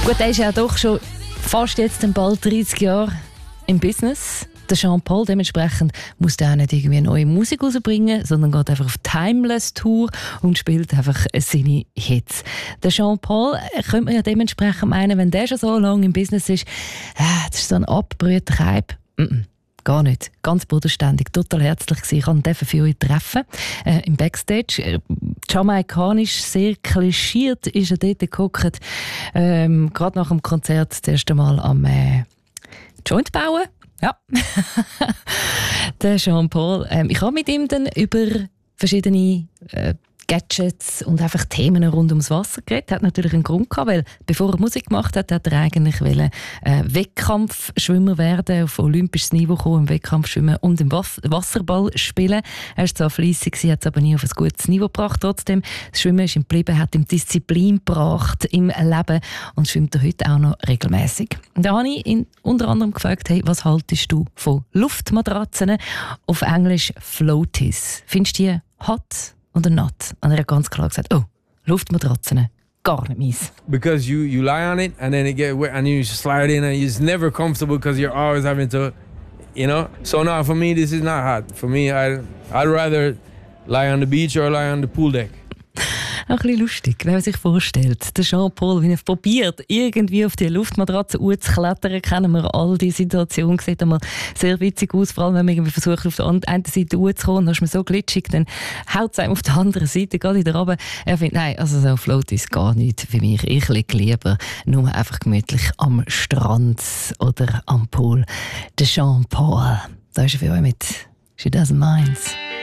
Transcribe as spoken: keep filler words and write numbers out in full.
Gut, er ist ja doch schon fast jetzt bald dreißig Jahre im Business. Der Jean-Paul, dementsprechend muss der auch nicht irgendwie eine neue Musik rausbringen, sondern geht einfach auf Timeless-Tour und spielt einfach seine Hits. Der Jean-Paul könnte man ja dementsprechend meinen, wenn der schon so lange im Business ist, äh, das ist so ein abgebrühter Hype. Mm -mm. Gar nicht. Ganz bodenständig, total herzlich gewesen. Ich konnte ihn für euch treffen, äh, im Backstage. Äh, jamaikanisch, sehr klischiert ist er dort geguckt. Ähm, Gerade nach dem Konzert das erste Mal am äh, Joint bauen. Ja. Der Jean-Paul. Ähm, ich habe mit ihm dann über verschiedene äh, Gadgets und einfach Themen rund ums Wasser geredet. Hat natürlich einen Grund gehabt, weil bevor er Musik gemacht hat, hat er eigentlich wollen, äh, Wettkampfschwimmer werden, auf olympisches Niveau kommen, im Wettkampfschwimmen und im Was- Wasserball spielen. Er war zwar fleissig, hat es aber nie auf ein gutes Niveau gebracht. Trotzdem, das Schwimmen ist ihm geblieben, hat ihm Disziplin gebracht im Leben und schwimmt er heute auch noch regelmäßig. Da habe ich ihn unter anderem gefragt, hey, was haltest du von Luftmatratzen? Auf Englisch Floaties. Findest du die hot? Oder not? Und er hat ganz klar gesagt, oh, Luftmatratzen, gar nicht meins. Because you, you lie on it and then it get wet and you slide in and it's never comfortable because you're always having to, you know. So now for me this is not hot. For me I I'd rather lie on the beach or lie on the pool deck. Ein bisschen lustig, wenn man sich vorstellt, der Jean-Paul, wie er probiert, irgendwie auf die Luftmatratze hochzuklettern, kennen wir all die Situationen, sieht einmal sehr witzig aus, vor allem wenn man irgendwie versucht, auf der einen Seite hochzukommen, dann ist man so glitschig, dann haut es einem auf der anderen Seite, geht wieder runter. Er findet, nein, also so Float ist gar nicht für mich. Ich liege lieber nur einfach gemütlich am Strand oder am Pool. Der Jean-Paul, da ist er für euch mit «She Doesn't Mind».